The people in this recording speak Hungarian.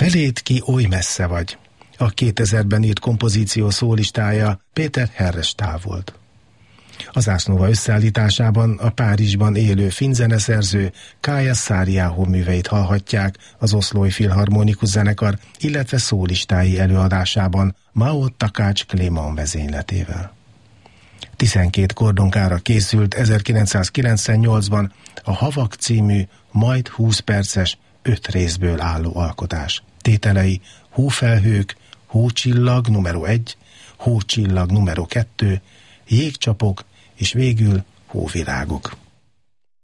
Felét ki oly messze vagy. A 2000-ben írt kompozíció szólistája Péter Herrestál volt. Az Ásznóva összeállításában a Párizsban élő finn zeneszerző Kaija Saariaho műveit hallhatják az Oszlói Filharmonikus Zenekar, illetve szólistái előadásában Mao Takács Kléman vezényletével. 12 kordonkára készült 1998-ban a Havak című, majd 20 perces, 5 részből álló alkotás. Tételei: Hófelhők, Hócsillag numero 1, Hócsillag numero 2, Jégcsapok, és végül Hóvirágok.